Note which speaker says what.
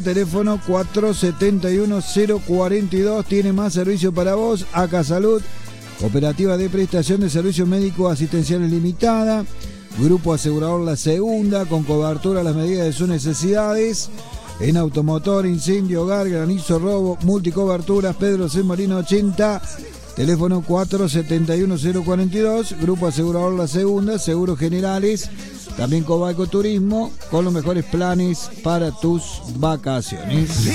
Speaker 1: Teléfono 471-042. Tiene más servicio para vos. ACA Salud, Cooperativa de Prestación de Servicios Médicos Asistenciales Limitada. Grupo Asegurador La Segunda, con cobertura a las medidas de sus necesidades. En automotor, incendio, hogar, granizo, robo, multicoberturas. Pedro C. Molino 80. Teléfono 471-042. Grupo Asegurador La Segunda, Seguros Generales. También Cobalco Turismo, con los mejores planes para tus vacaciones.